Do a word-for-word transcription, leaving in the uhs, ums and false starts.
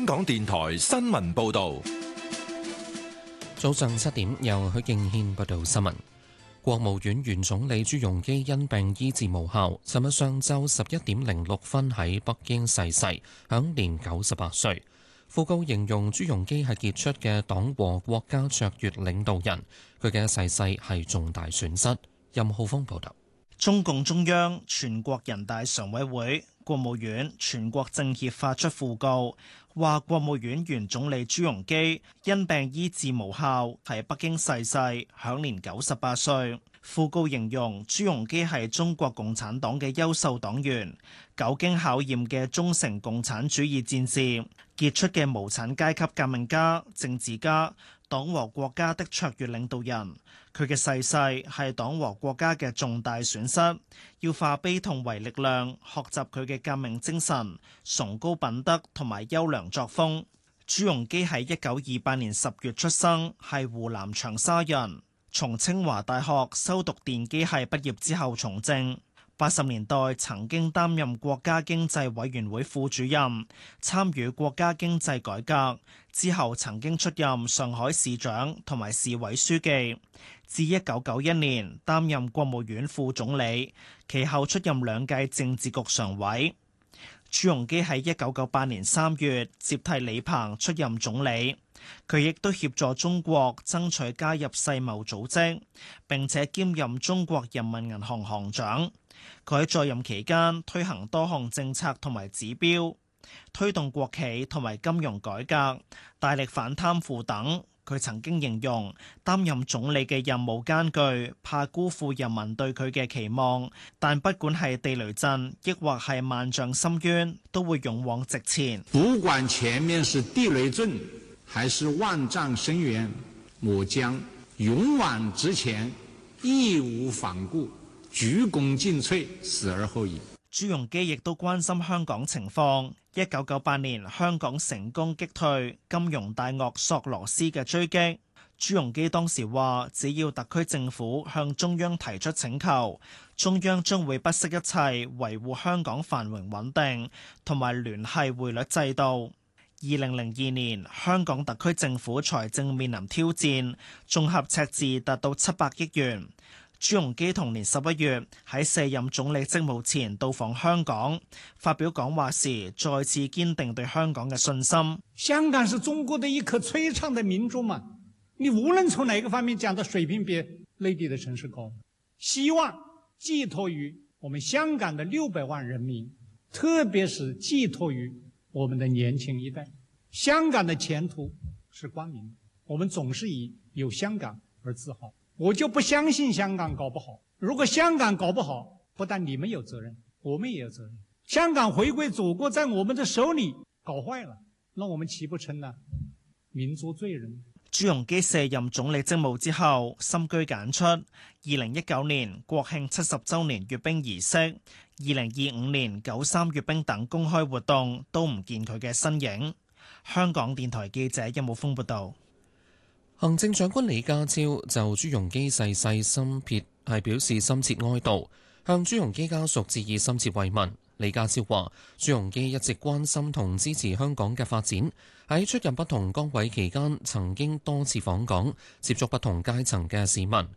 香港電台新聞報道。 早上七點，由許敬軒報道新聞。國務院原總理朱鎔基因病醫治無效，尋日上晝十一點零六分喺北京逝世，享年九十八歲。訃告形容朱鎔基係傑出嘅黨和國家卓越領導人，佢嘅逝世係重大損失。任浩峰報道。 中共中央、全國人大常委會、國務院、全國政協發出訃告，話國務院原總理朱鎔基因病醫治無效，喺北京逝世，享年九十八歲。訃告形容朱鎔基係中國共產黨嘅優秀黨員，久經考驗嘅忠誠共產主義戰士，傑出嘅無產階級革命家、政治家，黨和國家的卓越領導人。佢嘅逝世係黨和國家嘅重大損失，要化悲痛為力量，學習佢嘅革命精神、崇高品德同埋優良作風。朱鎔基喺一九二八年十月出生，係湖南長沙人。從清華大學修讀電機系畢業之後從政，八十年代曾經擔任國家經濟委員會副主任，參與國家經濟改革，之後曾經出任上海市長同埋市委書記，至一九九一年擔任國務院副總理，其後出任兩屆政治局常委。朱鎔基喺一九九八年三月接替李鵬出任總理。佢亦都協助中國爭取加入世貿組織，並且兼任中國人民銀行行長。佢喺在任期間推行多項政策同埋指標，推動國企同埋金融改革，大力反貪腐等。佢曾經形容擔任總理嘅任務艱巨，怕辜負人民對佢嘅期望，但不管係地雷陣，抑或係萬丈深淵，都會勇往直前。 不管前面是地雷陣還是萬丈深淵，我將勇往直前，義無反顧，鞠躬盡瘁，死而後已。 朱鎔基亦都關心香港情況。一九九八年，香港成功擊退金融大鱷索羅斯嘅追擊。朱鎔基當時話，只要特區政府向中央提出請求，中央將會不惜一切維護香港繁榮穩定，同埋聯繫匯率制度。二零零二年，香港特區政府財政面臨挑戰，綜合赤字達到七百億元。朱鎔基同年十一月喺卸任總理職務前到訪香港，發表講話時再次堅定對香港嘅信心。 香港是中國的一顆璀璨的明珠嘛，你無論從哪個方面講，的水平比內地的城市高。希望寄託於我們香港的六百萬人民，特別是寄託於我們的年輕一代。香港的前途是光明的，我們總是以有香港而自豪。我就不相信香港搞不好。如果香港搞不好，不但你們有責任，我們也有責任。香港回歸祖國在我們的手裏搞壞了，那我們豈不成了民族罪人？ 朱鎔基卸任總理職務之後，深居簡出。二零一九年國慶七十週年閱兵儀式，二零二五年九三閱兵等公開活動都唔見佢嘅身影。香港電台記者任武峰報道。 行政長官李家超就朱鎔基逝世深切係表示深切哀悼，向朱鎔基家屬致以深切慰問。李家超話：朱鎔基一直關心同支持香港嘅發展，喺出任不同崗位期間，曾經多次訪港，接觸不同階層嘅市民。